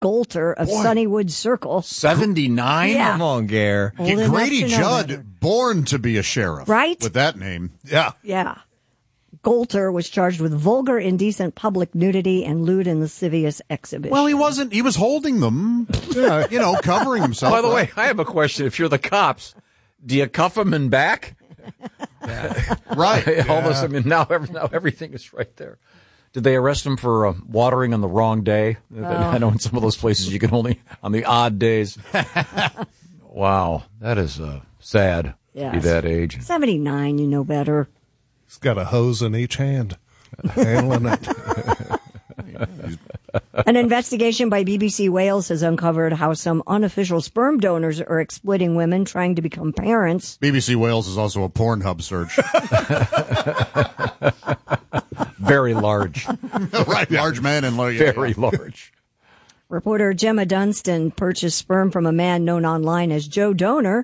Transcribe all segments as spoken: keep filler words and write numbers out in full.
Golter of Boy. Sunnywood Circle. seventy-nine? Yeah. Come on, Gare. Old enough Grady to know Judd, better. born to be a sheriff. Right? With that name. Yeah. Yeah. Golter was charged with vulgar, indecent public nudity and lewd and lascivious exhibition. Well, he wasn't. He was holding them, yeah, you know, covering himself. By the way, I have a question. If you're the cops, do you cuff them in back? Right. All this, I mean, now, every, now everything is right there. Did they arrest him for uh, watering on the wrong day? Oh. I know in some of those places you can only, on the odd days. Wow. That is uh, sad Yes. to be that age. seventy-nine, you know better. He's got a hose in each hand. Handling it. An investigation by B B C Wales has uncovered how some unofficial sperm donors are exploiting women trying to become parents. B B C Wales is also a Pornhub search. Very large. Right. Large man and large. Very large. Reporter Gemma Dunstan purchased sperm from a man known online as Joe Donor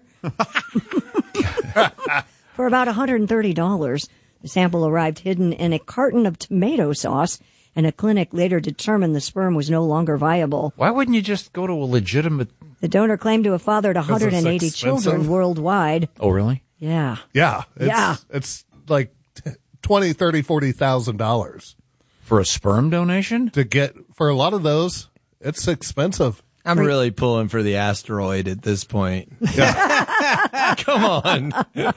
for about one hundred thirty dollars. The sample arrived hidden in a carton of tomato sauce, and a clinic later determined the sperm was no longer viable. Why wouldn't you just go to a legitimate... The donor claimed to have fathered one hundred eighty expensive. children worldwide. Oh, really? Yeah. Yeah. It's, Yeah. It's like twenty, thirty, forty thousand dollars For a sperm donation? to get for a lot of those. It's expensive. I'm really pulling for the asteroid at this point. Come on.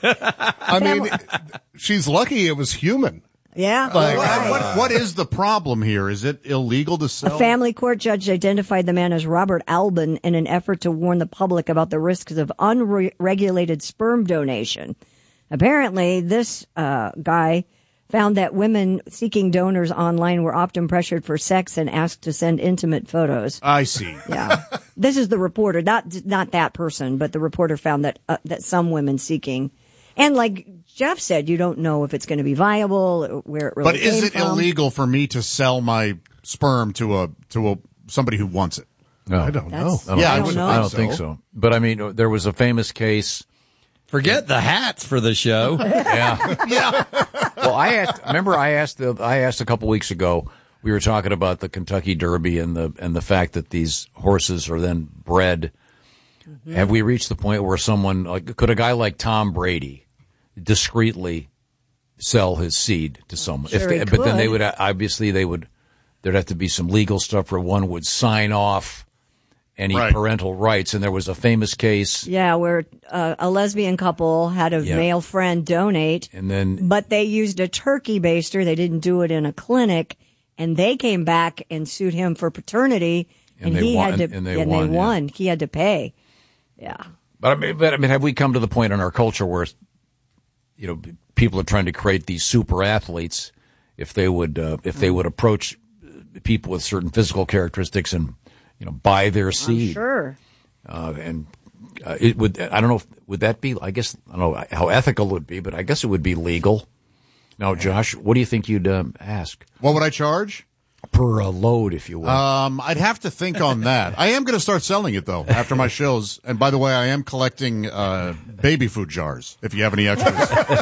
I mean, she's lucky it was human. Yeah. Like, What, what, what is the problem here? Is it illegal to sell? A family court judge identified the man as Robert Albin in an effort to warn the public about the risks of unregulated sperm donation. Apparently, this uh, guy found that women seeking donors online were often pressured for sex and asked to send intimate photos. I see. Yeah. This is the reporter, not not that person, but the reporter found that uh, that some women seeking, and like Jeff said, you don't know if it's going to be viable, where it really But is came it from. illegal for me to sell my sperm to a to a somebody who wants it? No. I don't That's- know. I don't Yeah, I think wouldn't so. think I don't so. think so. But I mean, there was a famous case. Forget the hats for the show. Yeah. Yeah. Well, I asked, remember I asked, the, I asked a couple weeks ago, we were talking about the Kentucky Derby and the, and the fact that these horses are then bred. Mm-hmm. Have we reached the point where someone, like, could a guy like Tom Brady discreetly sell his seed to someone? Sure if they, he but then they could. would, obviously they would, there'd have to be some legal stuff where one would sign off any Right. parental rights. And there was a famous case. Yeah, where uh, a lesbian couple had a Yeah. male friend donate, And then, but they used a turkey baster. They didn't do it in a clinic, and they came back and sued him for paternity, and, And they he won- had to and they and won, they yeah. won. He had to pay. Yeah. But I mean, but I mean, have we come to the point in our culture where, you know, people are trying to create these super athletes? If they would, uh, if they would approach people with certain physical characteristics and, you know, buy their seed, Sure. uh, and uh, it would, I don't know, if, would that be? I guess I don't know how ethical it would be, but I guess it would be legal. Now, Josh, what do you think you'd um, ask What would I charge? per uh, load, if you will? Um, I'd have to think on that. I am going to start selling it though after my shows. And by the way, I am collecting uh, baby food jars. If you have any extras,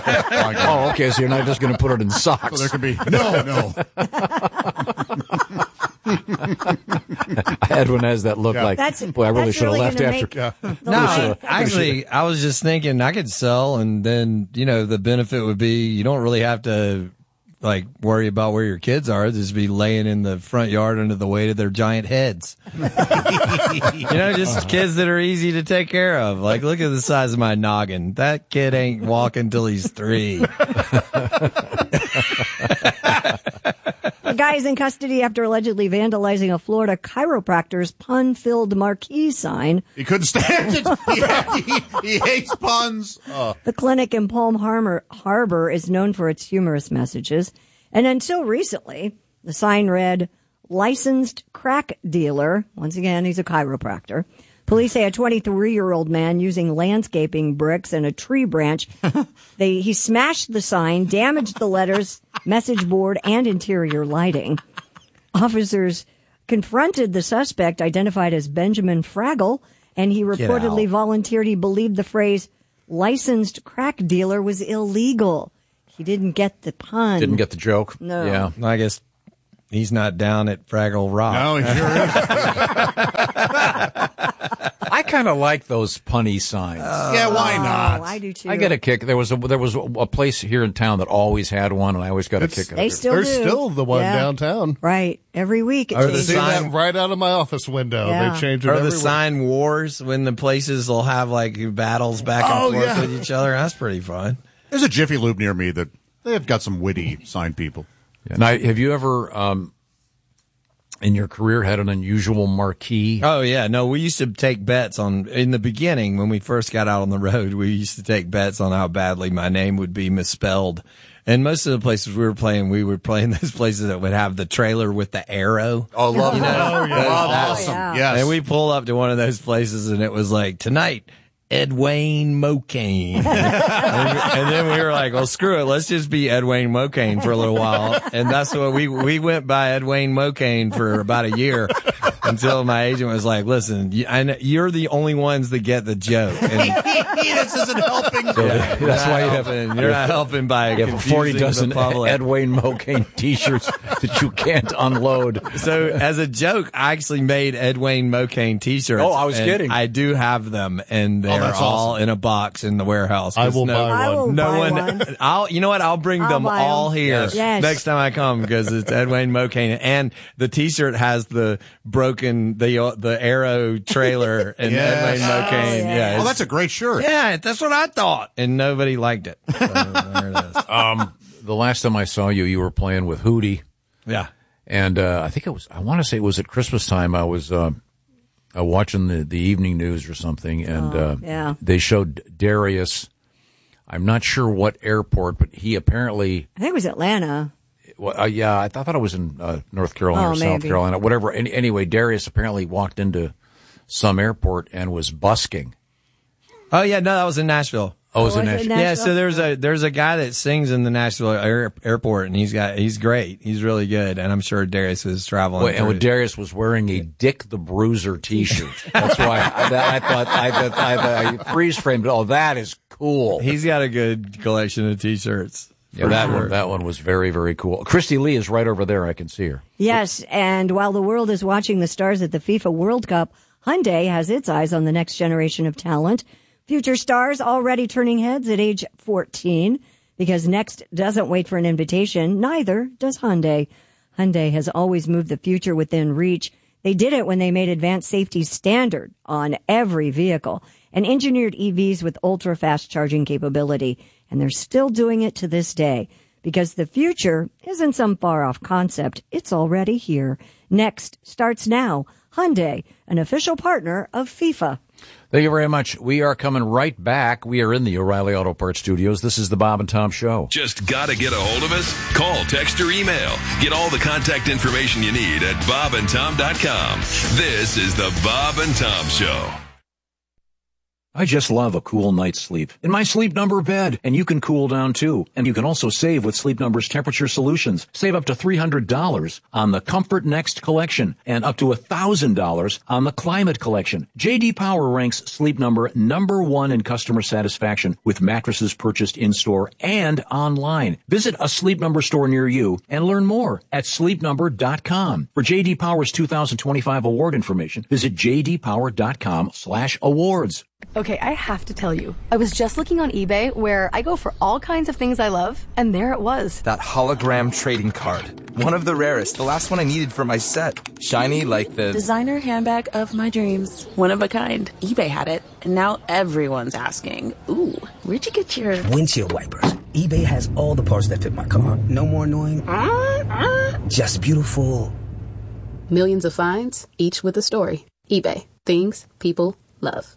oh, okay. So you're not just going to put it in socks. So there could be no, no. Edwin has that look Yeah. like, That's- boy, I really that's should have really left gonna after. make- No, I- actually, I was just thinking I could sell, and then, you know, the benefit would be you don't really have to, like, worry about where your kids are. Just be laying in the front yard under the weight of their giant heads. You know, just kids that are easy to take care of. Like, look at the size of my noggin. That kid ain't walking till he's three. The guy is in custody after allegedly vandalizing a Florida chiropractor's pun-filled marquee sign. He couldn't stand it. He, he, he hates puns. Oh. The clinic in Palm Harbor, Harbor is known for its humorous messages. And until recently, the sign read, licensed crack dealer. Once again, he's a chiropractor. Police say a twenty-three-year-old man using landscaping bricks and a tree branch, they, he smashed the sign, damaged the letters, message board, and interior lighting. Officers confronted the suspect, identified as Benjamin Fraggle, and he reportedly out. volunteered he believed the phrase licensed crack dealer was illegal. He didn't get the pun. Didn't get the joke. No. Yeah. I guess he's not down at Fraggle Rock. No, he sure is. I kind of like those punny signs. Uh, yeah, why not? Oh, I do too. I get a kick. There was a there was a place here in town that always had one, and I always got a kick. They still There's do. still the one Yeah. downtown. Right. Every week it Or the changes. See sign- that right out of my office window. Yeah. They change it Or every the week. sign wars when the places will have like battles back and Oh, forth yeah. with each other. That's pretty fun. There's a Jiffy Lube near me that they have got some witty sign people. Now, have you ever, um, in your career, had an unusual marquee? Oh yeah, no, we used to take bets on, in the beginning when we first got out on the road, we used to take bets on how badly my name would be misspelled. And most of the places we were playing, we were playing those places that would have the trailer with the arrow. Oh, love You know, that. oh, yeah. Awesome. yeah. Yes. And we pull up to one of those places and it was like, tonight, Ed Wayne Mocaine. and, and then we were like, well, screw it. Let's just be Ed Wayne Mocaine for a little while. And that's what we, we went by Ed Wayne Mocaine for about a year until my agent was like, listen, you, I know, you're the only ones that get the joke. And this isn't helping. yeah, That's why you have- helping. You're not helping by You have forty confusing dozen the public. Ed Wayne Mocaine T-shirts that you can't unload. So as a joke, I actually made Ed Wayne Mocaine T-shirts. Oh, I was and kidding. I do have them, and they're that's all awesome. in a box in the warehouse. I 'Cause will no, buy I will No buy one. one. I'll. You know what? I'll bring I'll them buy all 'em. here Yes. Yes. next time I come because it's Ed Wayne Mocaine, and the T-shirt has the broken the uh, the arrow trailer and Yes. Ed Wayne Mocaine. Oh, yeah. yeah, Oh, it's- that's a great shirt. yeah. That's what I thought, and nobody liked it. So, there it is. Um, the last time I saw you, you were playing with Hootie. Yeah. And uh, I think it was, I want to say it was at Christmas time. I was uh, uh, watching the, the evening news or something, and uh, yeah. they showed Darius. I'm not sure what airport, but he apparently, I think it was Atlanta. well, uh, yeah, I, th- I thought it was in uh, North Carolina Oh, or South maybe. Carolina, whatever. Any, anyway, Darius apparently walked into some airport and was busking. Oh yeah, no, that was in Nashville. Oh, it was Oh, in was it Nashville? Yeah, Nashville? so there's a there's a guy that sings in the Nashville air, airport, and he's got he's great. He's really good, and I'm sure Darius is traveling. Well, and through- when Darius was wearing a Dick the Bruiser T-shirt, that's why I, that, I thought I, that, I, I freeze framed. Oh, that is cool. he's got a good collection of T-shirts. Yeah, for that sure. one, that one was very, very cool. Christy Lee is right over there. I can see her. Yes, and while the world is watching the stars at the FIFA World Cup, Hyundai has its eyes on the next generation of talent. Future stars already turning heads at age fourteen. Because Next doesn't wait for an invitation, neither does Hyundai. Hyundai has always moved the future within reach. They did it when they made advanced safety standard on every vehicle and engineered E Vs with ultra-fast charging capability. And they're still doing it to this day. Because the future isn't some far-off concept. It's already here. Next starts now. Hyundai, an official partner of FIFA. Thank you very much. We are coming right back. We are in the O'Reilly Auto Parts Studios. This is the Bob and Tom Show. Just gotta get a hold of us? Call, text, or email. Get all the contact information you need at bob and tom dot com. This is the Bob and Tom Show. I just love a cool night's sleep in my Sleep Number bed, and you can cool down too. And you can also save with Sleep Number's temperature solutions. Save up to three hundred dollars on the Comfort Next collection and up to one thousand dollars on the Climate collection. J D Power ranks Sleep Number number one in customer satisfaction with mattresses purchased in-store and online. Visit a Sleep Number store near you and learn more at sleep number dot com. For J D Power's two thousand twenty-five award information, visit j d power dot com slash awards. Okay, I have to tell you, I was just looking on eBay where I go for all kinds of things I love, and there it was. That hologram trading card. One of the rarest. The last one I needed for my set. Shiny like the... Designer handbag of my dreams. One of a kind. eBay had it, and now everyone's asking, ooh, where'd you get your... Windshield wipers. eBay has all the parts that fit my car. No more annoying. Just beautiful. Millions of finds, each with a story. eBay. Things people love.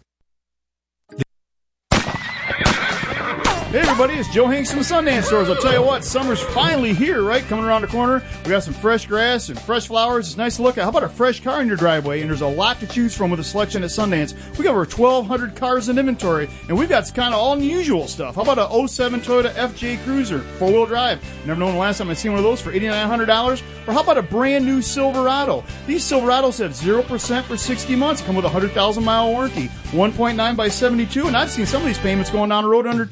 Hey everybody, it's Joe Hanks from the Sundance Stores. I'll tell you what, summer's finally here, right? Coming around the corner. We got some fresh grass and fresh flowers. It's nice to look at. How about a fresh car in your driveway? And there's a lot to choose from with a selection at Sundance. We got over twelve hundred cars in inventory, and we've got kind of all unusual stuff. How about a oh seven Toyota F J Cruiser, four-wheel drive? Never known the last time I've seen one of those for eight thousand nine hundred dollars. Or how about a brand new Silverado? These Silverados have zero percent for sixty months, come with a one hundred thousand mile warranty, one point nine by seventy-two, and I've seen some of these payments going down the road under two hundred fifty dollars a month.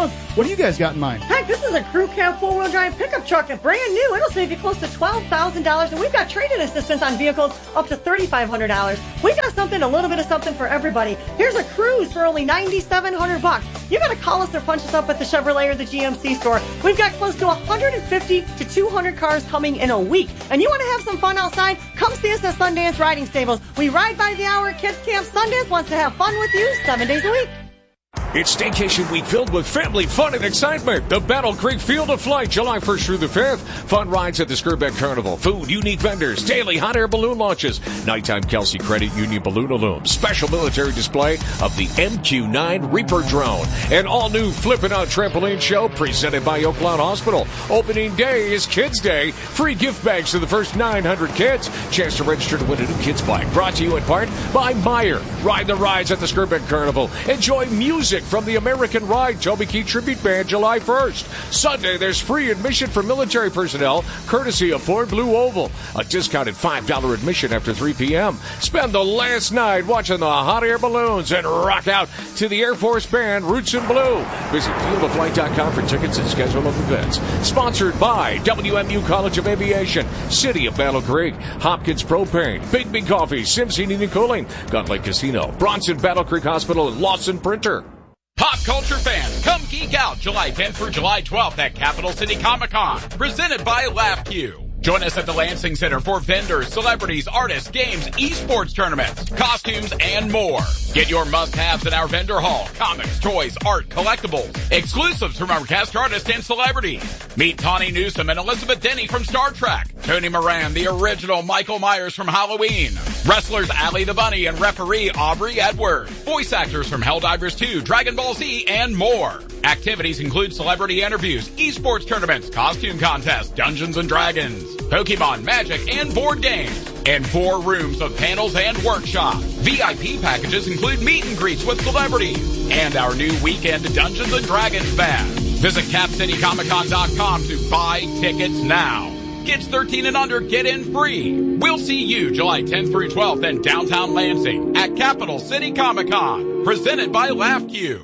month. What do you guys got in mind? Heck, this is a crew cab four-wheel drive pickup truck, and brand new. It'll save you close to twelve thousand dollars, and we've got trade-in assistance on vehicles up to thirty-five hundred dollars. We got something, a little bit of something for everybody. Here's a Cruze for only ninety-seven hundred bucks. You got to call us or punch us up at the Chevrolet or the G M C store. We've got close to one hundred fifty to two hundred cars coming in a week. And you want to have some fun outside? Come see us at Sundance Riding Stables. We ride by the hour, kids camp. Sundance wants to have fun with you seven days a week. It's Staycation Week filled with family fun and excitement. The Battle Creek Field of Flight, July first through the fifth. Fun rides at the Skirbeck Carnival. Food, unique vendors, daily hot air balloon launches. Nighttime Kelsey Credit Union Balloon Illume. Special military display of the M Q nine Reaper drone. An all-new Flippin' Out Trampoline Show presented by Oakland Hospital. Opening day is Kids Day. Free gift bags to the first nine hundred kids. Chance to register to win a new kids bike. Brought to you in part by Meyer. Ride the rides at the Skirbeck Carnival. Enjoy music from the American Ride Toby Keith Tribute Band July first. Sunday, there's free admission for military personnel, courtesy of Ford Blue Oval. A discounted five dollars admission after three p.m. Spend the last night watching the hot air balloons and rock out to the Air Force Band Roots in Blue. Visit field of flight dot com for tickets and schedule of events. Sponsored by W M U College of Aviation, City of Battle Creek, Hopkins Propane, Big Big Coffee, Sims Heating and Cooling, Gun Lake Casino, Bronson Battle Creek Hospital, and Lawson Printer. Pop culture fans, come geek out July tenth through July twelfth at Capital City Comic Con, presented by LaughQ. Join us at the Lansing Center for vendors, celebrities, artists, games, esports tournaments, costumes, and more. Get your must-haves in our vendor hall. Comics, toys, art, collectibles, exclusives from our cast artists and celebrities. Meet Tawny Newsome and Elizabeth Denny from Star Trek. Tony Moran, the original Michael Myers from Halloween. Wrestlers Allie the Bunny and referee Aubrey Edwards. Voice actors from Helldivers two, Dragon Ball Z, and more. Activities include celebrity interviews, esports tournaments, costume contests, Dungeons and Dragons, Pokemon, Magic, and board games. And four rooms of panels and workshops. V I P packages include meet and greets with celebrities. And our new weekend Dungeons and Dragons bash. Visit cap city comic con dot com to buy tickets now. Kids thirteen and under get in free. We'll see you July tenth through twelfth in downtown Lansing at Capital City Comic Con. Presented by LaughQ.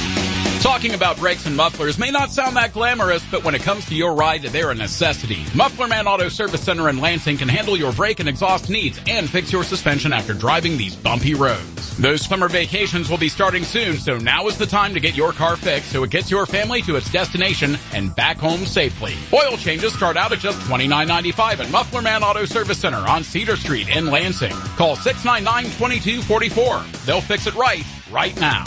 Talking about brakes and mufflers may not sound that glamorous, but when it comes to your ride, they're a necessity. Muffler Man Auto Service Center in Lansing can handle your brake and exhaust needs and fix your suspension after driving these bumpy roads. Those summer vacations will be starting soon, so now is the time to get your car fixed so it gets your family to its destination and back home safely. Oil changes start out at just twenty-nine ninety-five at Muffler Man Auto Service Center on Cedar Street in Lansing. Call six nine nine, two two four four. They'll fix it right, right now.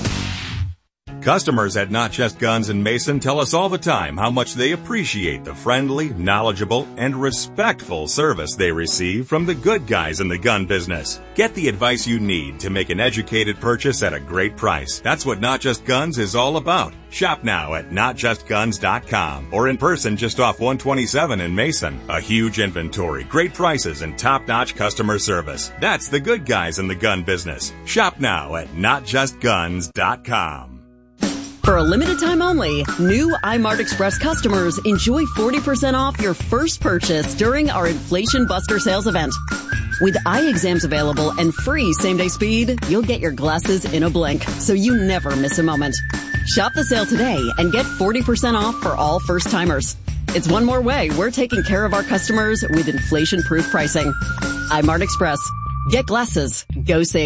Customers at Not Just Guns in Mason tell us all the time how much they appreciate the friendly, knowledgeable, and respectful service they receive from the good guys in the gun business. Get the advice you need to make an educated purchase at a great price. That's what Not Just Guns is all about. Shop now at not just guns dot com or in person just off one twenty-seven in Mason. A huge inventory, great prices, and top-notch customer service. That's the good guys in the gun business. Shop now at not just guns dot com. For a limited time only, new iMart Express customers enjoy forty percent off your first purchase during our Inflation Buster sales event. With eye exams available and free same-day speed, you'll get your glasses in a blink, so you never miss a moment. Shop the sale today and get forty percent off for all first-timers. It's one more way we're taking care of our customers with inflation-proof pricing. iMart Express. Get glasses. Go see.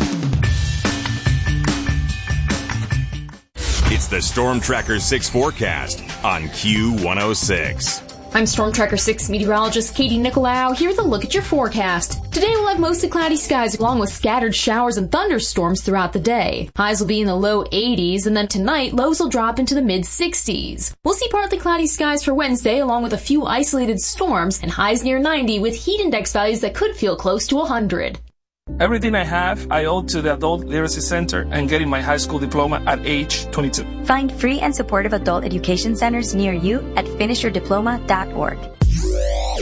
It's the Storm Tracker six forecast on Q one oh six. I'm Storm Tracker six meteorologist Katie Nicolau. Here's a look at your forecast. Today we'll have mostly cloudy skies along with scattered showers and thunderstorms throughout the day. Highs will be in the low eighties, and then tonight lows will drop into the mid sixties. We'll see partly cloudy skies for Wednesday along with a few isolated storms and highs near ninety with heat index values that could feel close to one hundred. Everything I have, I owe to the Adult Literacy Center and getting my high school diploma at age twenty-two. Find free and supportive adult education centers near you at finish your diploma dot org.